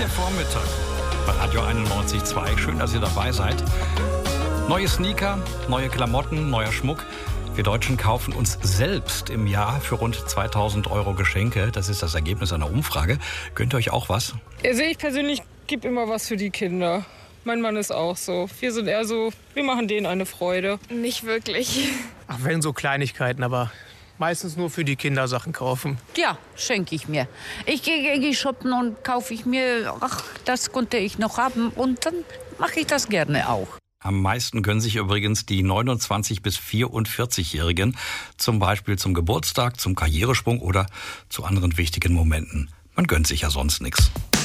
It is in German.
Der Vormittag bei Radio 91.2. Schön, dass ihr dabei seid. Neue Sneaker, neue Klamotten, neuer Schmuck. Wir Deutschen kaufen uns selbst im Jahr für rund 2.000 € Geschenke. Das ist das Ergebnis einer Umfrage. Gönnt ihr euch auch was? Also ich persönlich gebe immer was für die Kinder. Mein Mann ist auch so. Wir sind eher so, wir machen denen eine Freude. Nicht wirklich. Ach, wenn so Kleinigkeiten, aber meistens nur für die Kinder Sachen kaufen. Ja, schenke ich mir. Ich gehe shoppen und kaufe ich mir, ach, das konnte ich noch haben und dann mache ich das gerne auch. Am meisten gönnen sich übrigens die 29- bis 44-Jährigen, zum Beispiel zum Geburtstag, zum Karrieresprung oder zu anderen wichtigen Momenten. Man gönnt sich ja sonst nichts.